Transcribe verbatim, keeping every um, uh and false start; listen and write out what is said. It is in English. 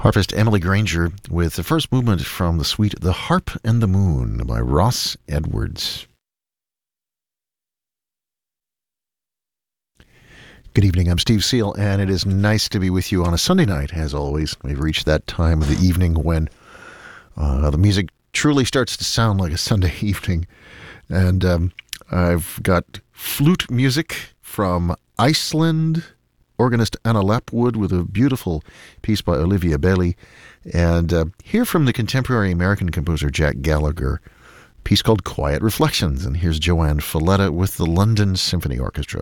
Harpist Emily Granger with the first movement from the suite The Harp and the Moon by Ross Edwards. Good evening, I'm Steve Seal, and it is nice to be with you on a Sunday night, as always. We've reached that time of the evening when uh, the music truly starts to sound like a Sunday evening. And um, I've got flute music from Iceland, organist Anna Lapwood with a beautiful piece by Olivia Bailey, and uh, hear from the contemporary American composer Jack Gallagher, a piece called Quiet Reflections. And here's Joanne Falletta with the London Symphony Orchestra.